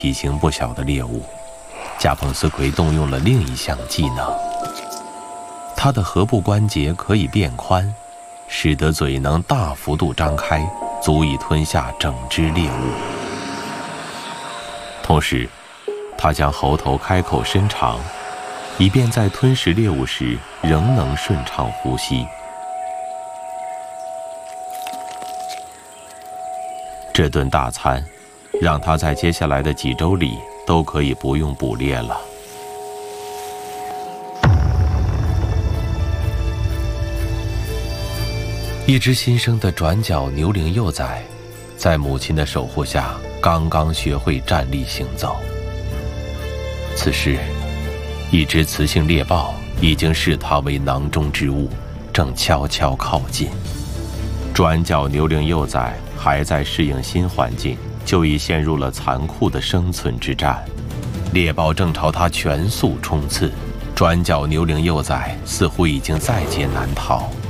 体型不小的猎物，加蓬斯奎动用了另一项技能。他的颌部关节可以变宽，使得嘴能大幅度张开，足以吞下整只猎物。同时，他将喉头开口伸长，以便在吞食猎物时仍能顺畅呼吸。这顿大餐让他在接下来的几周里都可以不用捕猎了。一只新生的转角牛羚幼崽，在母亲的守护下，刚刚学会站立行走。此时，一只雌性猎豹已经视它为囊中之物，正悄悄靠近。转角牛羚幼崽还在适应新环境，就已陷入了残酷的生存之战。猎豹正朝它全速冲刺，转角牛羚幼崽似乎已经在劫难逃。